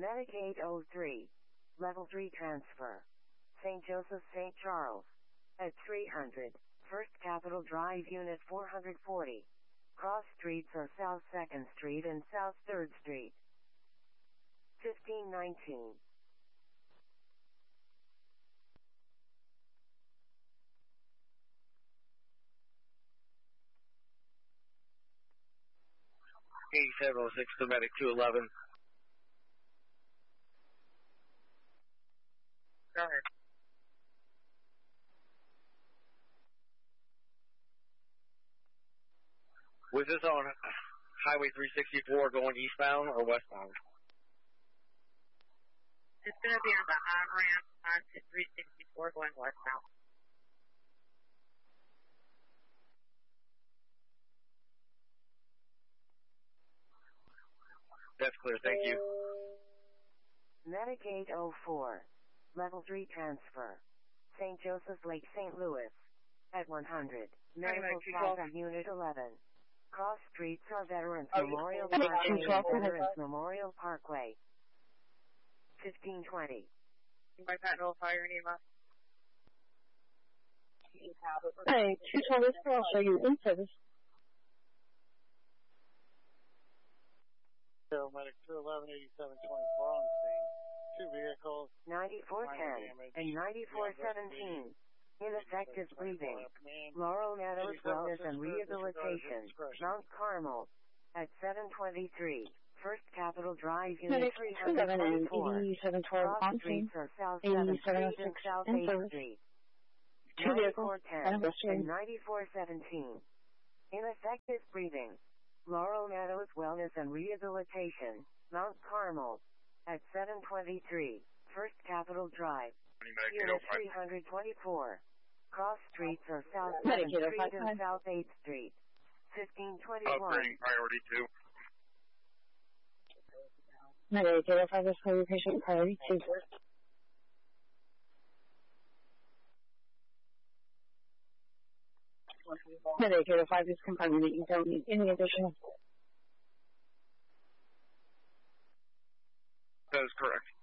Medicaid 03. Level 3 transfer. St. Joseph, St. Charles. At 300. First Capitol Drive, Unit 440. Cross streets are South 2nd Street and South 3rd Street. 1519. $8706 to Medic 211. Go ahead. Was this on Highway 364 going eastbound or westbound? It's going to be on the on-ramp onto 364 going westbound. That's clear, thank you. Medicaid 04. Level 3 transfer. St. Joseph Lake, St. Louis. At 100. Medical Plaza, Unit 11. Cross streets are Veterans Memorial Parkway and Veterans Memorial Parkway. 1520. By that, no fire name up. Hey, 212, are you in service? Medic 211, 8724 on the scene. Two vehicles. 9410 and 9417. Ineffective breathing. Laurel Meadows Wellness and Rehabilitation. Mount Carmel. At 723. First Capitol Drive, Unit 324. Cross streets are South 7th Street and South 8th Street. 9410 and 9417. Ineffective breathing. Laurel Meadows Wellness and Rehabilitation. Mount Carmel. At 723. First Capitol Drive. Unit 324. Cross streets are South 7th Street and South 8th Street. 1521. Priority 2. Medicaid 05 is for your patient priority 2. Medicaid 05 is confirming that you don't need any additional. That is correct.